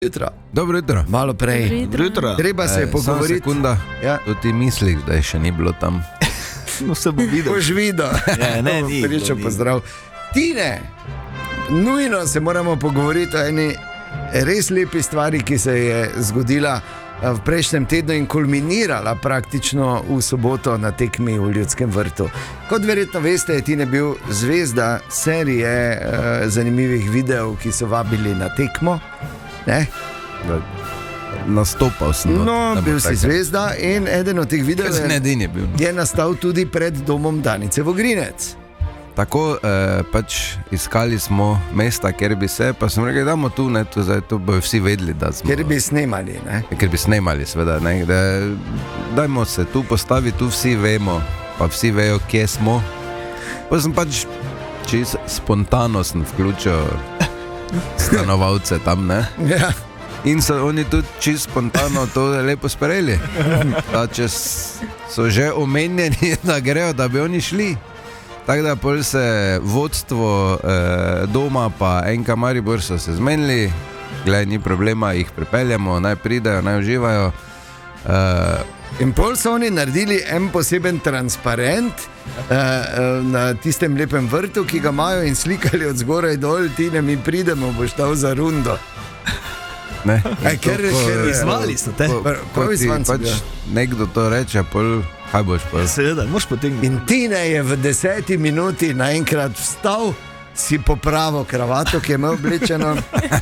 Dobro jutro. Malo prej. Dobro jutro. Treba se je pogovoriti. Sekunda, to ti misliš, da je še ni bilo tam. No, se bo videl. Boš videl. Ja, ne, ni. Pričo pozdrav. Tine, nujno se moramo pogovoriti o eni res lepi stvari, ki se je zgodila v prejšnjem tednu in kulminirala praktično v soboto na tekmi v Ljudskem vrtu. Kot verjetno veste, je Tine bil zvezda serije zanimivih videov, ki so vabili na tekmo. Ne? Nastopal sem. No, bil si zvezda in eden od teh videov je nastal tudi pred domom Danice Vogrinec. Tako, pač iskali smo mesta, kjer bi se, pa sem rekel, damo tu, ne, to bojo vsi vedeli, da smo. Ker bi snemali, ne? Ker bi snemali, seveda, ne, dajmo se tu postaviti, tu vsi vemo, pa vsi vejo, kje smo. Pa sem pač čisto spontano sem vključil stanovalce tam, ne? Ja. In so oni tudi čisto spontano to lepo sprejeli. Da če so že omenjeni, da grejo, da bi oni šli. Tako da pol se vodstvo doma pa NK Maribor so se zmenili, glej, ni problema, jih pripeljamo, naj pridejo, naj uživajo. In pol so oni naredili en poseben transparent na tistem lepem vrtu, ki ga imajo, in slikali od zgoraj dol, Tine, mi pridemo, boš dal za rundo. Ne, ker izvali so te. Pač nekdo to reče, pol kaj boš pa? Seveda, moš potegniti. In Tine je v 10 minuti naenkrat vstal, si popravil kravato, ki je imel oblečeno.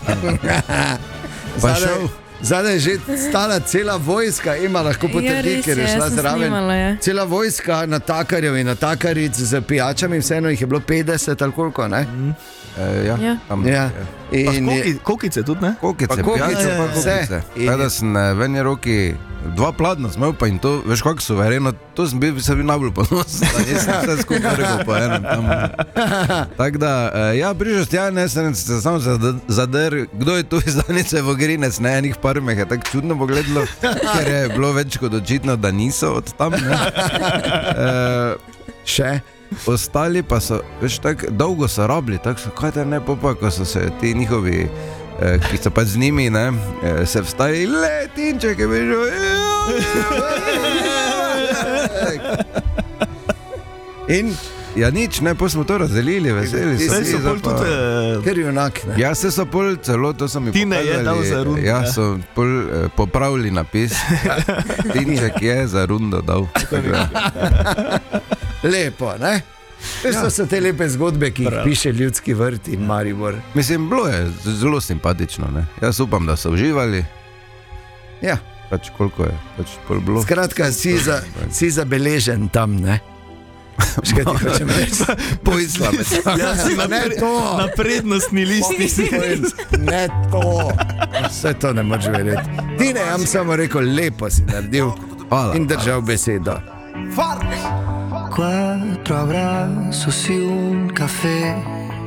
Pa šel. Zadaj je že stala cela vojska, ima lahko potrdi, ker je šla zraven. Cela vojska natakarjev in natakaric z pijačami, vseeno jih je bilo 50 ali koliko, ne? Ja. Kokice tudi, ne? Kokice, pijače pa kokice. Kada sem v eni roki 2 pladna smel, pa in to, veš kako suvereno, to sem bil najbolj ponosen, da nisem vse skupaj rekel po enem tam. Tako da, ja, prišel s tja, ne, sem se samo zadrl, kdo je tu iz Danice Vogrinec, ne, enih par me je tako čudno pogledalo, ker je bilo več kot očitno, da niso od tam, ne. Še? Ostali pa so, veš, tako dolgo so rabili, tako so, kaj te ne, popa, ko so se ti njihovi, ki so pa z njimi, ne, se vstali, Tinček je bil, in ja nič, ne, pol smo to razdelili, veseli so pol tudi ker junak, ne. Ja, se so pol celo, to so mi Tine je dal za rundo. Ja, so pol popravili napis, Tinček je za rundo dal. Lepo, ne? To so te lepe zgodbe, ki jih piše Ljudski vrt in Maribor. Mislim, bilo je zelo simpatično, ne? Jaz upam, da so uživali. Ja. Pač koliko je, pač pol bilo. Skratka, si zabeležen tam, ne? Škaj ti hočem reči? Poisla me. Ja, si na prednostni listi. Ne to. Vse to ne moč verjeti. Tine, jam samo rekel, lepo si naredil. Hvala. In držal besedo. Quattro abbracci su un caffè